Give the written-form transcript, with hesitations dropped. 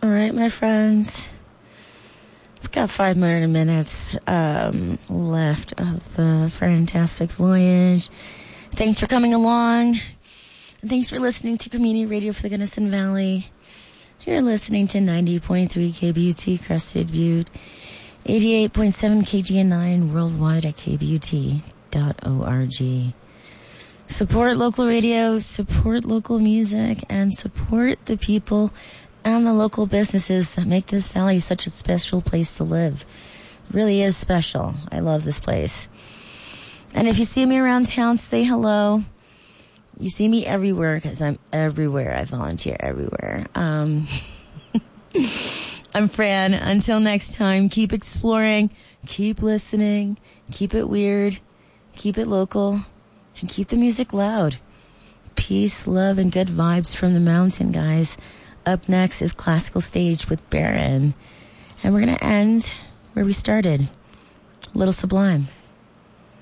All right, my friends. We've got 5 more minutes left of the fantastic voyage. Thanks for coming along. And thanks for listening to Community Radio for the Gunnison Valley. You're listening to 90.3 KBUT Crested Butte, 88.7 KGN9 worldwide at kbut.org. Support local radio, support local music, and support the people and the local businesses that make this valley such a special place to live. It really is special. I love this place. And if you see me around town, say hello. You see me everywhere because I'm everywhere. I volunteer everywhere. I'm Fran. Until next time, keep exploring, keep listening, keep it weird, keep it local, and keep the music loud. Peace, love, and good vibes from the mountain, guys. Up next is Classical Stage with Baron. And we're going to end where we started. A little Sublime.